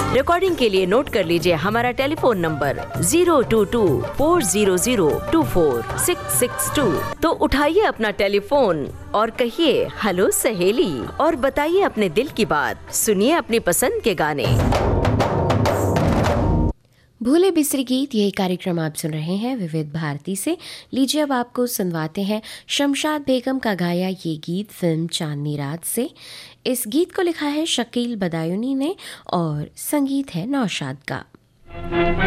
Recording के लिए note कर लीजिए हमारा टेलीफोन नंबर 02240024662। तो उठाइए अपना टेलीफोन और कहिए हेलो सहेली और बताइए अपने दिल की बात। सुनिए अपनी पसंद के गाने। भूले बिसरे गीत, यही कार्यक्रम आप सुन रहे हैं विविध भारती से। लीजिए अब आपको सुनवाते हैं शमशाद बेगम का गाया ये गीत फिल्म चांदनी रात से। इस गीत को लिखा है शकील बदायूनी ने और संगीत है नौशाद का।